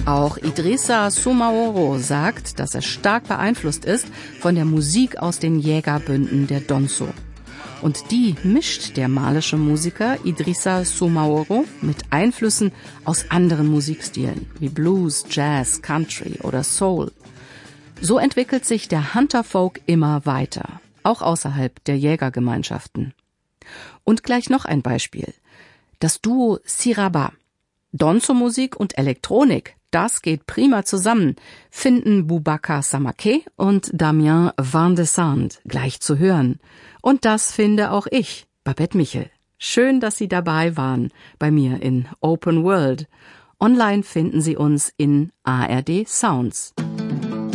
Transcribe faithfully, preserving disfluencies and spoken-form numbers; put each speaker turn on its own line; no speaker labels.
Auch Idrissa Soumaoro sagt, dass er stark beeinflusst ist von der Musik aus den Jägerbünden der Donso. Und die mischt der malische Musiker Idrissa Soumaoro mit Einflüssen aus anderen Musikstilen wie Blues, Jazz, Country oder Soul. So entwickelt sich der Hunter-Folk immer weiter, auch außerhalb der Jägergemeinschaften. Und gleich noch ein Beispiel. Das Duo Siraba. Donso-Musik und Elektronik, das geht prima zusammen, finden Boubacar Samake und Damien Van de Sande gleich zu hören. Und das finde auch ich, Babette Michel. Schön, dass Sie dabei waren bei mir in Open World. Online finden Sie uns in A R D Sounds.